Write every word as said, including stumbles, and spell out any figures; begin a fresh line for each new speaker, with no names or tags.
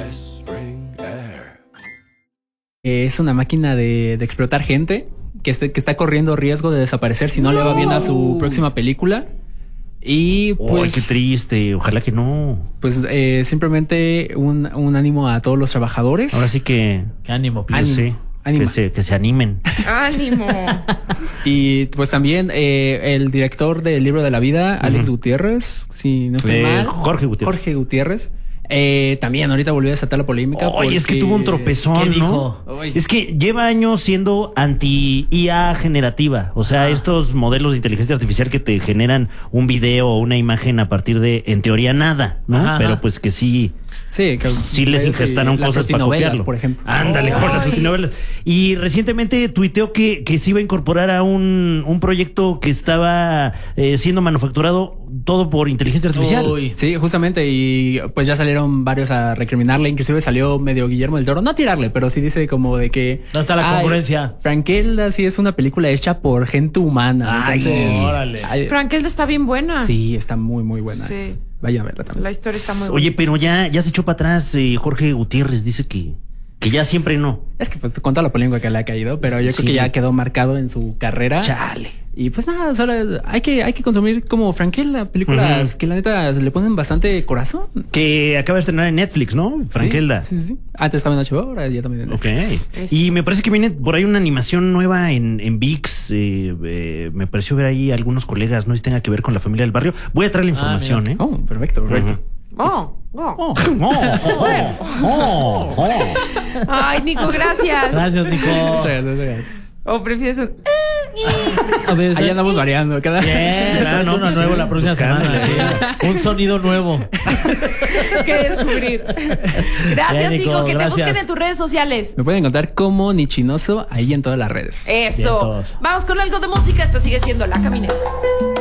Es una máquina de, de explotar gente que, este, que está corriendo riesgo de desaparecer si no, no le va bien a su próxima película. Y pues...
¡Ay, qué triste! Ojalá que no.
Pues eh, simplemente un, un ánimo a todos los trabajadores.
Ahora sí que...
Qué ánimo,
ánimo. Sí, ánimo. Que, se, que se animen.
¡Ánimo!
Y pues también eh, el director del Libro de la Vida, Alex uh-huh. Gutiérrez, si no estoy
eh,
mal.
Jorge Gutiérrez.
Jorge Gutiérrez. Eh, también ahorita volvió a desatar la polémica.
Oye, es que tuvo un tropezón, ¿no? Oye. Es que lleva años siendo anti-I A generativa. O sea, ah. estos modelos de inteligencia artificial que te generan un video o una imagen a partir de, en teoría, nada, ¿no?
Ajá,
Pero
ajá.
pues que sí...
Sí, que
sí les ingestaron cosas para copiarlo.
Por ejemplo.
Ándale, con las frutinovelas. Y recientemente tuiteó que, que se iba a incorporar a un, un proyecto que estaba eh, siendo manufacturado todo por inteligencia artificial.
Uy. Sí, justamente. Y pues ya salieron varios a recriminarle. Inclusive salió medio Guillermo del Toro. No a tirarle, pero sí dice como de que...
¿Dónde está la congruencia?
Frankelda sí es una película hecha por gente humana.
Ay,
entonces,
órale.
Ay, Frankelda está bien buena.
Sí, está muy, muy buena.
Sí.
Vayan a verla también.
La historia está muy buena.
Oye, pero ya, ya se echó para atrás eh, Jorge Gutiérrez. Dice que, que ya siempre no.
Es que pues con toda la polémica que le ha caído, pero yo sí. creo que ya quedó marcado en su carrera.
Chale.
Y pues nada, solo hay que, hay que consumir como Frankelda, películas uh-huh. que la neta le ponen bastante corazón.
Que acaba de estrenar en Netflix, ¿no? Frankelda.
Sí, sí, sí. Antes estaba en H B O, ahora ya también en Netflix.
Ok. Y me parece que viene por ahí una animación nueva en, en ViX. Eh, eh, me pareció ver ahí algunos colegas, no sé si tenga que ver con La Familia del Barrio. Voy a traer la información,
ah,
¿eh?
Oh, perfecto, perfecto.
Uh-huh.
Oh, oh.
Oh, oh, oh, oh, oh.
Ay, Nico, gracias.
Gracias, Nico.
Muchas gracias, muchas gracias.
O prefieres un...
A ver, ahí andamos variando. Cada...
Bien, no, uno nuevo la próxima semana. Sí. Un sonido nuevo.
que descubrir. Gracias,
Bien, Nico,
Nico. Que
gracias.
te busquen en tus redes sociales.
Me pueden encontrar como Nichinoso ahí en todas las redes.
Eso. Vamos con algo de música. Esto sigue siendo La Caminera.